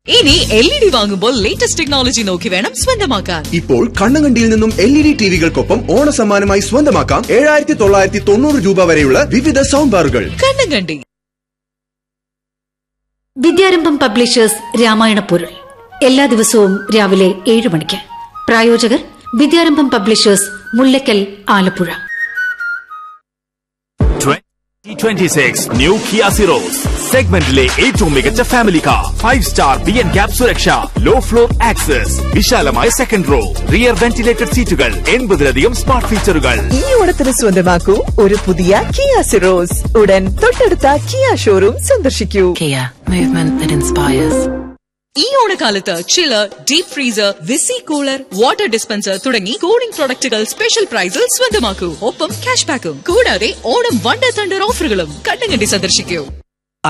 ഇനി LED വാങ്ങുമ്പോൾ latest technology നോക്കി വേണം സ്വന്തമാക്കാൻ. ഇപ്പോൾ കണ്ണങ്കണ്ടിയിൽ നിന്നും LED ടിവികൾക്കൊപ്പം ഓണസമ്മാനമായി സ്വന്തമാക്കാം 7990 രൂപ വരെയുള്ള വിവിധ സൗണ്ട് ബാറുകൾ. കണ്ണങ്കണ്ടി. വിദ്യാരംഭം പബ്ലിഷേഴ്സ് രാമായണ പൊരുൾ എല്ലാ ദിവസവും രാവിലെ 7 മണിക്ക്. പ്രായോജകർ വിദ്യാരംഭം publishers, Mullakkal, Alappuzha. 2026 new Kia Syros സെഗ്മെന്റിലെ ഏറ്റവും മികച്ച ഫാമിലി കാർ. 5-star BN-CAP സുരക്ഷ, ലോ ഫ്ലോർ ആക്സസ്, വിശാലമായ സെക്കൻഡ് റോ, റിയർ വെന്റിലേറ്റഡ് സീറ്റുകൾ, 80-ലധികം സ്മാർട്ട് ഫീച്ചറുകൾ. ഈ ഓണത്തിന് സ്വന്തമാക്കൂ ഒരു പുതിയ കിയ സിറോസ്. ഉടൻ തൊട്ടടുത്ത കിയ ഷോറൂം സന്ദർശിക്കൂ. Kia, movement that inspires. ഈ ഓണക്കാലത്ത് ചില്ലർ, deep freezer, VC cooler, water dispenser തുടങ്ങി കൂളിംഗ് പ്രൊഡക്റ്റുകൾ സ്പെഷ്യൽ പ്രൈസിൽ സ്വന്തമാക്കൂ. ഒപ്പം ക്യാഷ് ബാക്കും. കൂടാതെ ഓണം വണ്ടർ തണ്ടർ ഓഫറുകളും. കണ്ണങ്കണ്ടി സന്ദർശിക്കൂ.